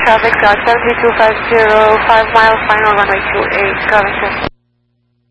traffic, 73250, 5 miles, final runway 28, Covington.